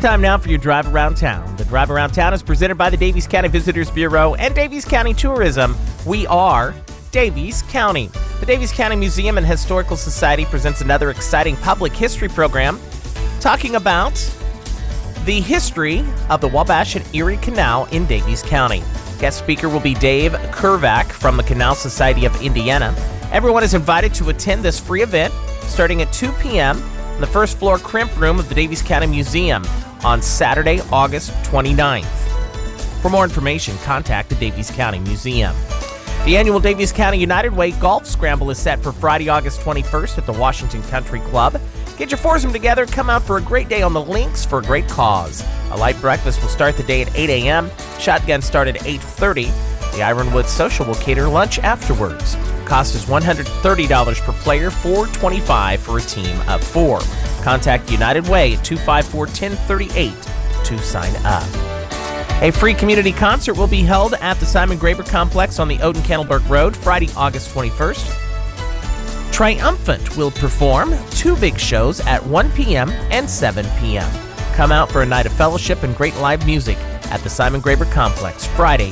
time now for your Drive Around Town. The Drive Around Town is presented by the Daviess County Visitors Bureau and Daviess County Tourism. We are Daviess County. The Daviess County Museum and Historical Society presents another exciting public history program talking about the history of the Wabash and Erie Canal in Daviess County. Guest speaker will be Dave Kervac from the Canal Society of Indiana. Everyone is invited to attend this free event starting at 2 p.m. in the first floor crimp room of the Daviess County Museum on Saturday, August 29th. For more information, contact the Daviess County Museum. The annual Daviess County United Way Golf Scramble is set for Friday, August 21st at the Washington Country Club. Get your foursome together, come out for a great day on the links for a great cause. A light breakfast will start the day at 8 a.m. Shotgun start at 8:30. The Ironwood Social will cater lunch afterwards. Cost is $130 per player, $425 for a team of 4. Contact United Way at 254-1038 to sign up. A free community concert will be held at the Simon Graber Complex on the Oden-Kendallburg Road Friday, August 21st. Triumphant will perform 2 big shows at 1 p.m. and 7 p.m. Come out for a night of fellowship and great live music at the Simon Graber Complex Friday,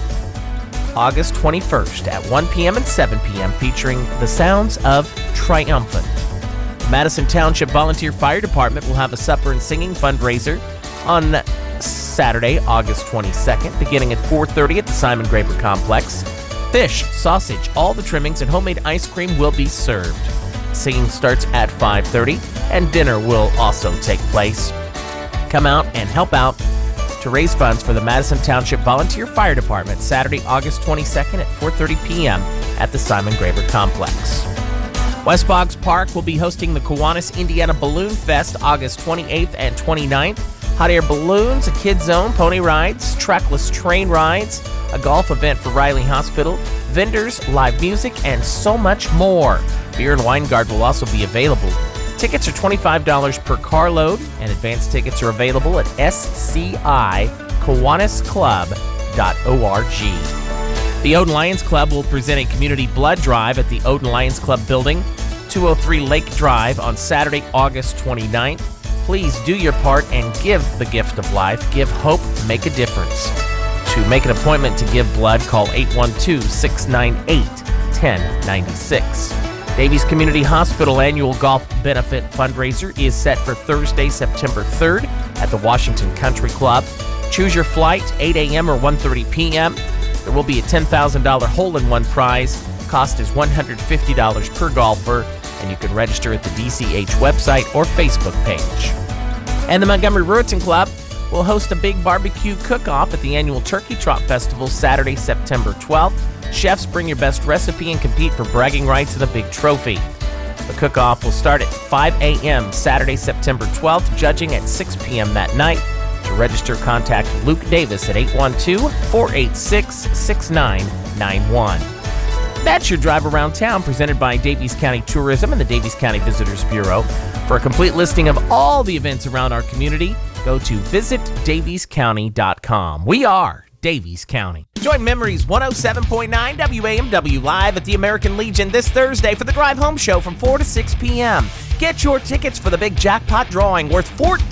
August 21st at 1 p.m. and 7 p.m. featuring the sounds of Triumphant. The Madison Township Volunteer Fire Department will have a supper and singing fundraiser on Saturday, August 22nd, beginning at 4:30 at the Simon Graber Complex. Fish, sausage, all the trimmings, and homemade ice cream will be served. Singing starts at 5:30, and dinner will also take place. Come out and help out to raise funds for the Madison Township Volunteer Fire Department Saturday, August 22nd at 4:30 p.m. at the Simon Graber Complex. West Boggs Park will be hosting the Kiwanis Indiana Balloon Fest August 28th and 29th. Hot air balloons, a kids zone, pony rides, trackless train rides, a golf event for Riley Hospital, vendors, live music, and so much more. Beer and wine guard will also be available. Tickets are $25 per carload, and advance tickets are available at scikiwanisclub.org. The Oden Lions Club will present a community blood drive at the Oden Lions Club building, 203 Lake Drive on Saturday, August 29th. Please do your part and give the gift of life. Give hope, make a difference. To make an appointment to give blood, call 812-698-1096. Daviess Community Hospital Annual Golf Benefit Fundraiser is set for Thursday, September 3rd at the Washington Country Club. Choose your flight, 8 a.m. or 1:30 p.m. There will be a $10,000 hole-in-one prize. Cost is $150 per golfer, and you can register at the DCH website or Facebook page. And the Montgomery Ruritan Club will host a big barbecue cook-off at the annual Turkey Trot Festival Saturday, September 12th. Chefs bring your best recipe and compete for bragging rights and a big trophy. The cook-off will start at 5 a.m. Saturday, September 12th, judging at 6 p.m. that night. To register, contact Luke Davis at 812-486-6991. That's your Drive Around Town presented by Daviess County Tourism and the Daviess County Visitors Bureau. For a complete listing of all the events around our community, go to visitdaviesscounty.com. We are Daviess County. Join Memories 107.9 WAMW live at the American Legion this Thursday for the Drive Home Show from 4 to 6 p.m. Get your tickets for the big jackpot drawing worth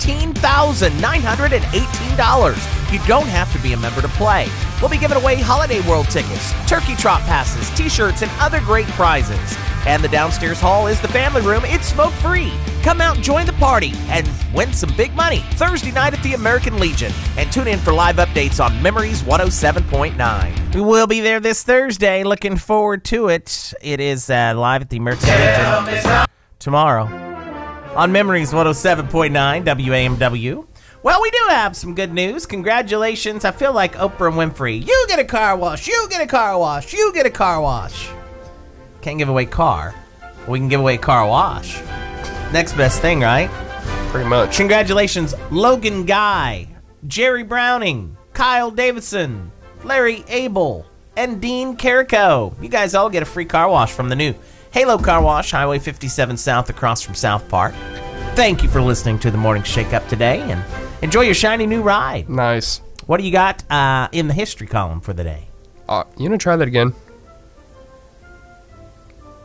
$14,918. You don't have to be a member to play. We'll be giving away Holiday World tickets, Turkey Trot passes, t-shirts, and other great prizes. And the downstairs hall is the family room. It's smoke-free. Come out and join the party and win some big money Thursday night at the American Legion. And tune in for live updates on Memories 107.9. We will be there this Thursday. Looking forward to it. It is live at the American Legion tomorrow on Memories 107.9 WAMW. Well, we do have some good news. Congratulations. I feel like Oprah Winfrey. You get a car wash. You get a car wash. You get a car wash. Can't give away car. We can give away car wash. Next best thing, right? Pretty much. Congratulations, Logan Guy, Jerry Browning, Kyle Davidson, Larry Abel, and Dean Carrico. You guys all get a free car wash from the new Halo Car Wash, Highway 57 South across from South Park. Thank you for listening to the Morning Shake-Up today, and enjoy your shiny new ride. Nice. What do you got in the history column for the day? You want to try that again?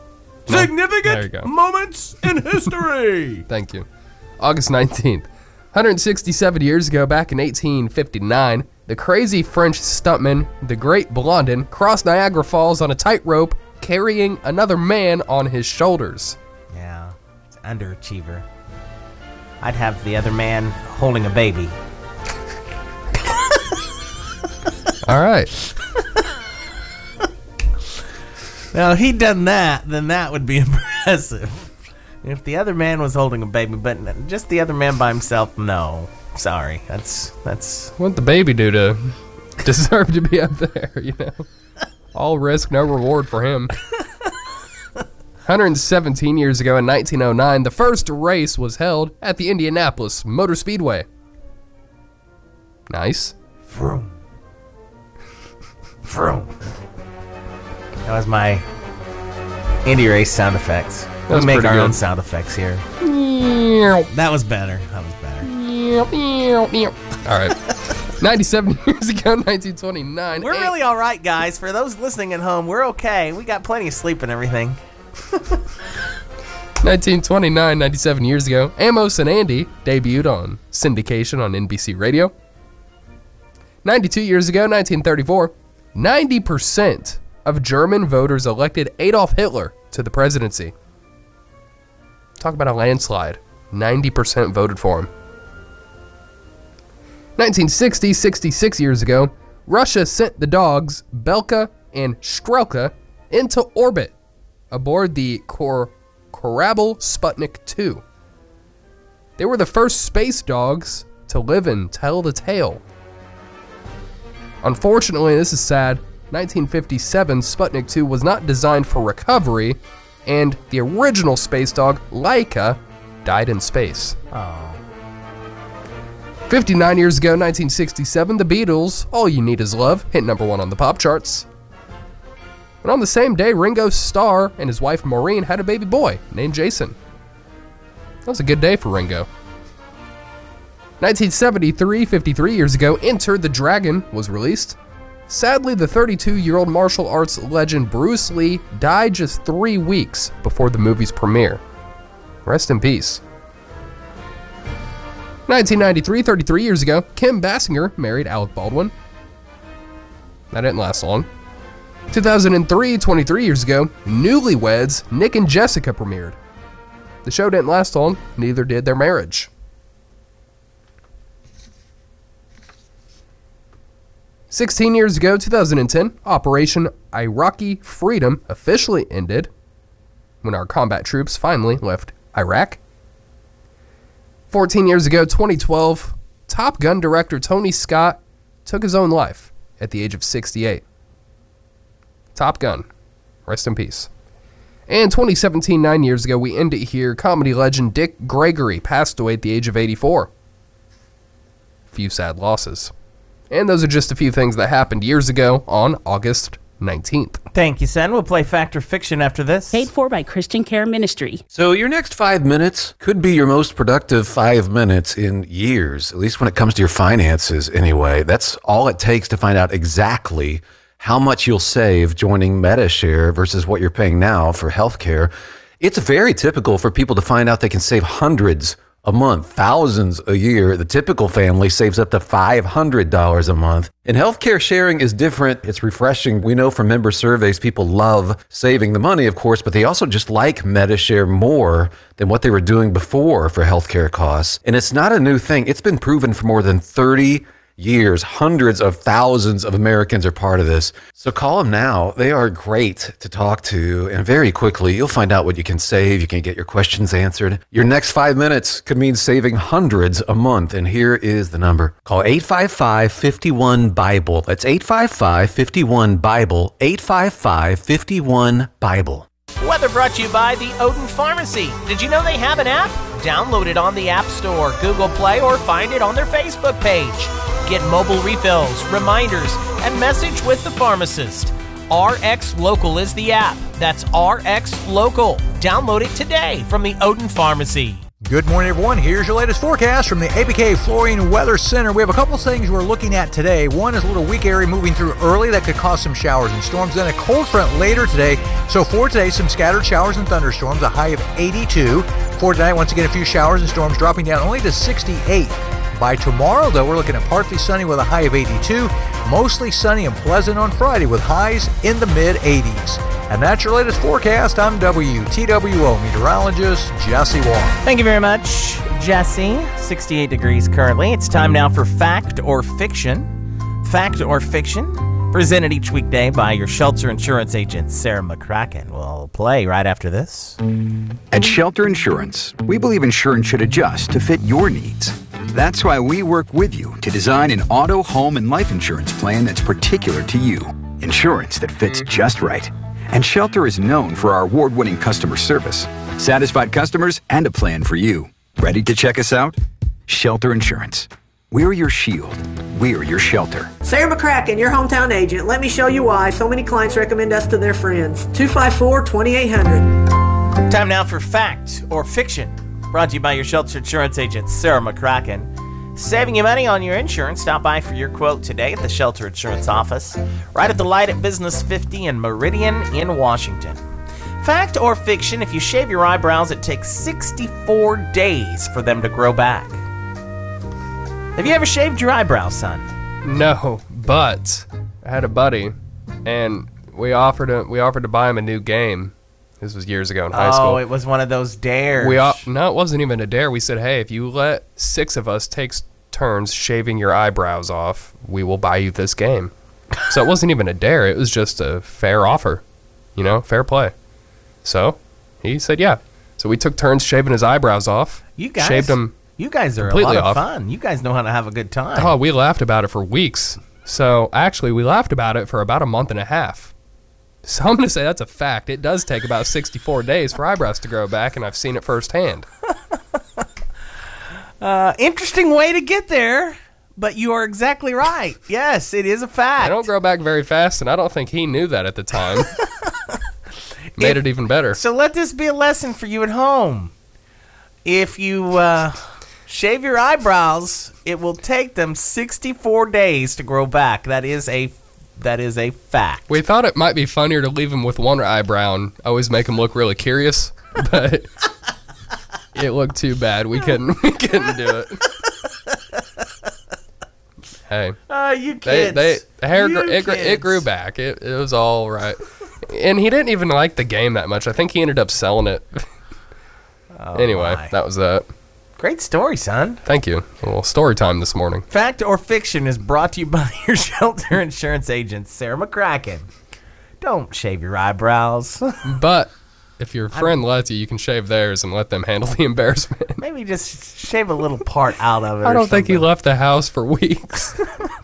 Significant moments in history. Thank you. August 19th. 167 years ago, back in 1859, the crazy French stuntman, the Great Blondin, crossed Niagara Falls on a tightrope, carrying another man on his shoulders. Yeah, it's an underachiever. I'd have the other man holding a baby. All right. Now, if he'd done that, then that would be impressive. If the other man was holding a baby, but just the other man by himself, no. Sorry, that's. What the baby do to deserve to be up there, you know? All risk, no reward for him. 117 years ago in 1909, the first race was held at the Indianapolis Motor Speedway. Nice. Vroom. Vroom. That was my Indy race sound effects. We make our own sound effects here. That was better. All right. 97 years ago, 1929. We're really all right, guys. For those listening at home, we're okay. We got plenty of sleep and everything. 1929, 97 years ago, Amos and Andy debuted on syndication on NBC Radio. 92 years ago, 1934, 90% of German voters elected Adolf Hitler to the presidency. Talk about a landslide. 90% voted for him. 1960, 66 years ago, Russia sent the dogs Belka and Strelka into orbit aboard the Korabel Sputnik 2. They were the first space dogs to live and tell the tale. Unfortunately, this is sad, 1957 Sputnik 2 was not designed for recovery, and the original space dog, Laika, died in space. Oh. 59 years ago, 1967, the Beatles' All You Need Is Love hit #1 on the pop charts. And on the same day, Ringo Starr and his wife Maureen had a baby boy named Jason. That was a good day for Ringo. 1973, 53 years ago, Enter the Dragon was released. Sadly, the 32-year-old martial arts legend Bruce Lee died just 3 weeks before the movie's premiere. Rest in peace. 1993, 33 years ago, Kim Basinger married Alec Baldwin. That didn't last long. 2003, 23 years ago, Newlyweds, Nick and Jessica premiered. The show didn't last long, neither did their marriage. 16 years ago, 2010, Operation Iraqi Freedom officially ended when our combat troops finally left Iraq. 14 years ago, 2012, Top Gun director Tony Scott took his own life at the age of 68. Top Gun. Rest in peace. And 2017, 9 years ago, we end it here. Comedy legend Dick Gregory passed away at the age of 84. Few sad losses. And those are just a few things that happened years ago on August 19th. Thank you, Sen. We'll play Fact or Fiction after this. Paid for by Christian Care Ministry. So your next 5 minutes could be your most productive 5 minutes in years, at least when it comes to your finances anyway. That's all it takes to find out exactly how much you'll save joining MediShare versus what you're paying now for healthcare. It's very typical for people to find out they can save hundreds a month, thousands a year. The typical family saves up to $500 a month. And healthcare sharing is different. It's refreshing. We know from member surveys, people love saving the money, of course, but they also just like MediShare more than what they were doing before for healthcare costs. And it's not a new thing. It's been proven for more than 30 years. Hundreds of thousands of Americans are part of this. So call them now. They are great to talk to. And very quickly, you'll find out what you can save. You can get your questions answered. Your next 5 minutes could mean saving hundreds a month. And here is the number. Call 855-51-BIBLE. That's 855-51-BIBLE. 855-51-BIBLE. Weather brought to you by the Odin Pharmacy. Did you know they have an app? Download it on the App Store, Google Play, or find it on their Facebook page. Get mobile refills, reminders, and message with the pharmacist. RX Local is the app. That's RX Local. Download it today from the Odin Pharmacy. Good morning, everyone. Here's your latest forecast from the APK Flooring Weather Center. We have a couple things we're looking at today. One is a little weak area moving through early that could cause some showers and storms. Then a cold front later today. So for today, some scattered showers and thunderstorms, a high of 82. For tonight, once again, a few showers and storms dropping down only to 68. By tomorrow, though, we're looking at partly sunny with a high of 82, mostly sunny and pleasant on Friday with highs in the mid-80s. And that's your latest forecast. I'm WTWO meteorologist Jesse Wong. Thank you very much, Jesse. 68 degrees currently. It's time now for Fact or Fiction. Fact or Fiction, presented each weekday by your Shelter Insurance agent, Sarah McCracken. We'll play right after this. At Shelter Insurance, we believe insurance should adjust to fit your needs. That's why we work with you to design an auto, home, and life insurance plan that's particular to you. Insurance that fits just right. And Shelter is known for our award-winning customer service, satisfied customers, and a plan for you. Ready to check us out? Shelter Insurance. We're your shield. We're your shelter. Sarah McCracken, your hometown agent. Let me show you why so many clients recommend us to their friends. 254-2800. Time now for Fact or Fiction, brought to you by your Shelter Insurance agent, Sarah McCracken. Saving you money on your insurance. Stop by for your quote today at the Shelter Insurance office, right at the light at Business 50 in Meridian in Washington. Fact or fiction, if you shave your eyebrows, it takes 64 days for them to grow back. Have you ever shaved your eyebrows, son? No, but I had a buddy, and we offered to buy him a new game. This was years ago in high school. Oh, it was one of those dares. No, it wasn't even a dare. We said, hey, if you let 6 of us take turns shaving your eyebrows off, we will buy you this game. So it wasn't even a dare. It was just a fair offer, fair play. So he said, yeah. So we took turns shaving his eyebrows off. Shaved them. You guys are a completely lot of off. fun. You guys know how to have a good time. Oh, we laughed about it for weeks. So actually, we laughed about it for about a month and a half. So I'm going to say that's a fact. It does take about 64 days for eyebrows to grow back, and I've seen it firsthand. Interesting way to get there, but you are exactly right. Yes, it is a fact. They don't grow back very fast, and I don't think he knew that at the time. Made it even better. So let this be a lesson for you at home. If you shave your eyebrows, it will take them 64 days to grow back. That is a fact. We thought it might be funnier to leave him with one eyebrow and always make him look really curious, but it looked too bad. We couldn't do it. Hey, you kids. It grew back. It was all right. And he didn't even like the game that much. I think he ended up selling it. Anyway, that was that. Great story, son. Thank you. A little story time this morning. Fact or Fiction is brought to you by your Shelter Insurance agent, Sarah McCracken. Don't shave your eyebrows. But if your friend lets you, you can shave theirs and let them handle the embarrassment. Maybe just shave a little part out of it. I don't think he left the house for weeks.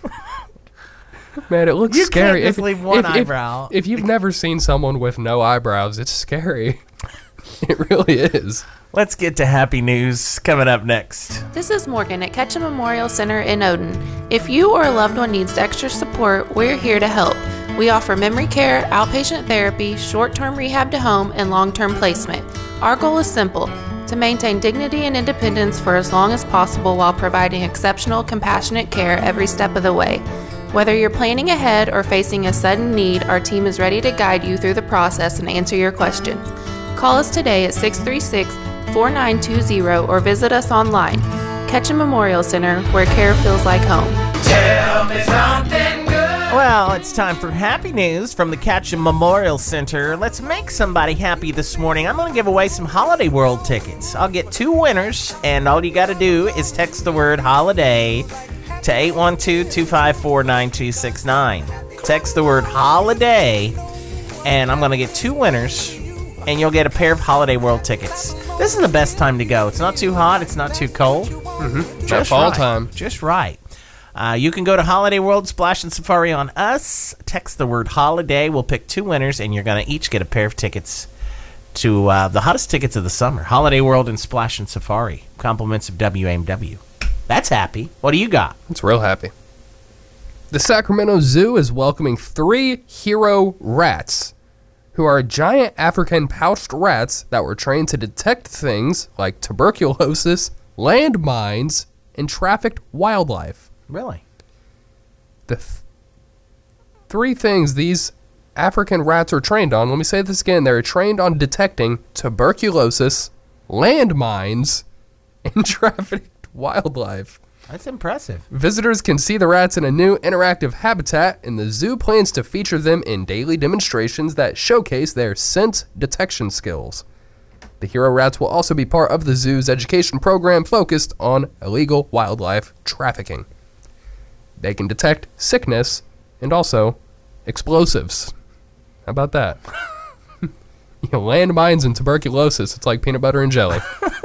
Man, it looks scary. You can't just leave one eyebrow. If you've never seen someone with no eyebrows, it's scary. It really is. Let's get to happy news coming up next. This is Morgan at Ketchum Memorial Center in Odin. If you or a loved one needs extra support, we're here to help. We offer memory care, outpatient therapy, short-term rehab to home, and long-term placement. Our goal is simple: to maintain dignity and independence for as long as possible while providing exceptional, compassionate care every step of the way. Whether you're planning ahead or facing a sudden need, our team is ready to guide you through the process and answer your questions. Call us today at 636-4920 or visit us online. Ketchum Memorial Center, where care feels like home. Tell me something good. Well, it's time for happy news from the Ketchum Memorial Center. Let's make somebody happy this morning. I'm going to give away some Holiday World tickets. I'll get 2 winners, and all you got to do is text the word holiday to 812-254-9269. Text the word holiday, and I'm going to get 2 winners, and you'll get a pair of Holiday World tickets. This is the best time to go. It's not too hot. It's not too cold. Mm-hmm. Just fall time. Just right. You can go to Holiday World, Splash and Safari on us. Text the word holiday. We'll pick 2 winners, and you're going to each get a pair of tickets to the hottest tickets of the summer. Holiday World and Splash and Safari. Compliments of WAMW. That's happy. What do you got? It's real happy. The Sacramento Zoo is welcoming 3 hero rats, who are giant African pouched rats that were trained to detect things like tuberculosis, landmines, and trafficked wildlife. Really? The 3 things these African rats are trained on, let me say this again, they're trained on detecting tuberculosis, landmines, and trafficked wildlife. That's impressive. Visitors can see the rats in a new interactive habitat, and the zoo plans to feature them in daily demonstrations that showcase their scent detection skills. The hero rats will also be part of the zoo's education program focused on illegal wildlife trafficking. They can detect sickness and also explosives. How about that? Landmines and tuberculosis. It's like peanut butter and jelly.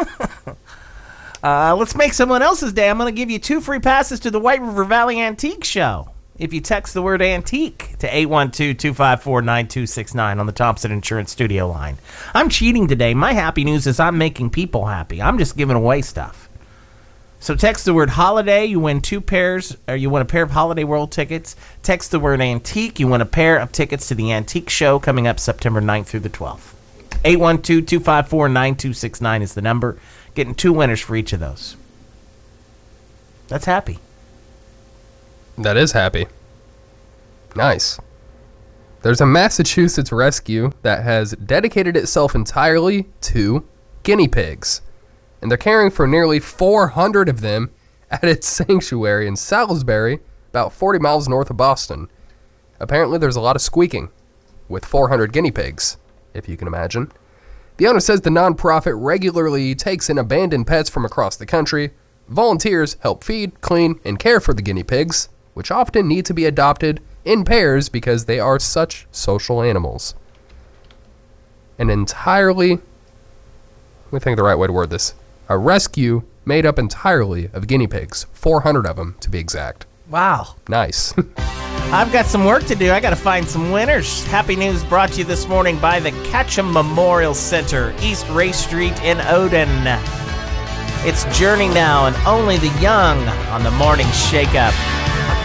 Let's make someone else's day. I'm going to give you 2 free passes to the White River Valley Antique Show if you text the word antique to 812-254-9269 on the Thompson Insurance Studio line. I'm cheating today. My happy news is I'm making people happy. I'm just giving away stuff. So text the word holiday, you win 2 pairs, or you win a pair of Holiday World tickets. Text the word antique, you win a pair of tickets to the Antique Show coming up September 9th through the 12th. 812-254-9269 is the number. Getting 2 winners for each of those. That's happy. That is happy. Nice. There's a Massachusetts rescue that has dedicated itself entirely to guinea pigs. And they're caring for nearly 400 of them at its sanctuary in Salisbury, about 40 miles north of Boston. Apparently there's a lot of squeaking with 400 guinea pigs, if you can imagine. The owner says the nonprofit regularly takes in abandoned pets from across the country. Volunteers help feed, clean, and care for the guinea pigs, which often need to be adopted in pairs because they are such social animals. An entirely, let me think the right way to word this, a rescue made up entirely of guinea pigs, 400 of them to be exact. Wow. Nice. I've got some work to do. I got to find some winners. Happy news brought to you this morning by the Ketchum Memorial Center, East Race Street in Odin. It's Journey now, and only the young on the morning shake-up.